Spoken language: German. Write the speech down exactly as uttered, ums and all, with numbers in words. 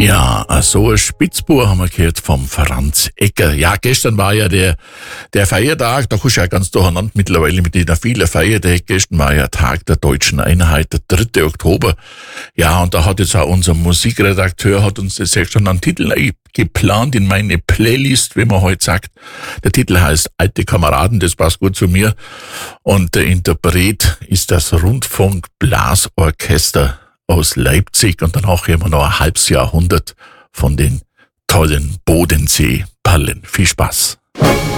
Ja, so ein Spitzbub haben wir gehört vom Franz Egger. Ja, gestern war ja der, der Feiertag, da kommst du ja ganz durcheinander mittlerweile mit den vielen Feiertagen. Gestern war ja Tag der Deutschen Einheit, der dritte Oktober. Ja, und da hat jetzt auch unser Musikredakteur, hat uns das ja schon einen Titel geplant in meine Playlist, wie man heute sagt. Der Titel heißt Alte Kameraden, das passt gut zu mir. Und der Interpret ist das Rundfunkblasorchester aus Leipzig, und danach haben wir noch ein halbes Jahrhundert von den tollen Bodensee-Perlen. Viel Spaß.